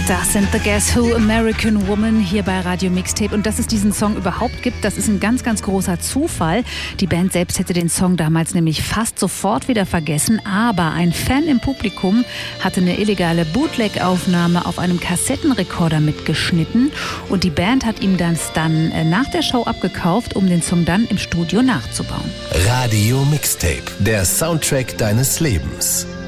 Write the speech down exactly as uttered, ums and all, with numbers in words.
Das sind The Guess Who, American Woman, hier bei Radio Mixtape. Und dass es diesen Song überhaupt gibt, das ist ein ganz, ganz großer Zufall. Die Band selbst hätte den Song damals nämlich fast sofort wieder vergessen. Aber ein Fan im Publikum hatte eine illegale Bootleg-Aufnahme auf einem Kassettenrekorder mitgeschnitten. Und die Band hat ihm das dann nach der Show abgekauft, um den Song dann im Studio nachzubauen. Radio Mixtape, der Soundtrack deines Lebens.